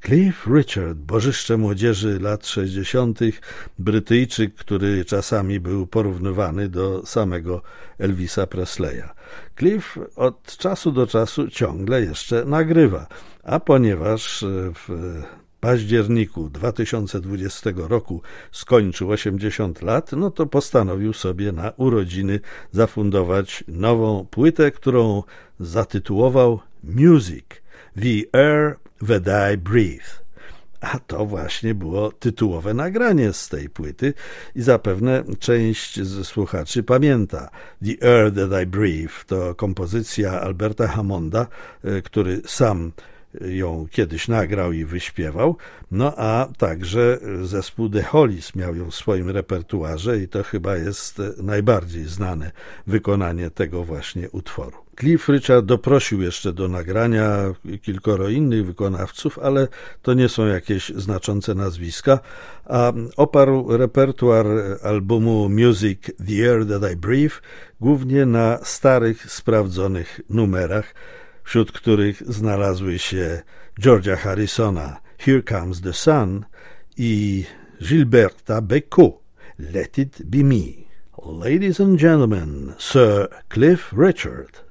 Cliff Richard, bożyszcze młodzieży lat 60., Brytyjczyk, który czasami był porównywany do samego Elvisa Presleya. Cliff od czasu do czasu ciągle jeszcze nagrywa, a ponieważ w październiku 2020 roku skończył 80 lat, no to postanowił sobie na urodziny zafundować nową płytę, którą zatytułował Music, The Air That I Breathe. A to właśnie było tytułowe nagranie z tej płyty i zapewne część z słuchaczy pamięta. The Air That I Breathe to kompozycja Alberta Hammonda, który sam ją kiedyś nagrał i wyśpiewał, no a także zespół The Hollies miał ją w swoim repertuarze i to chyba jest najbardziej znane wykonanie tego właśnie utworu. Cliff Richard doprosił jeszcze do nagrania kilkoro innych wykonawców, ale to nie są jakieś znaczące nazwiska, a oparł repertuar albumu Music The Air That I Breathe głównie na starych, sprawdzonych numerach, wśród których znalazły się George'a Harrisona Here Comes the Sun i Gilberta Bécaud Let It Be Me. Ladies and gentlemen, Sir Cliff Richard.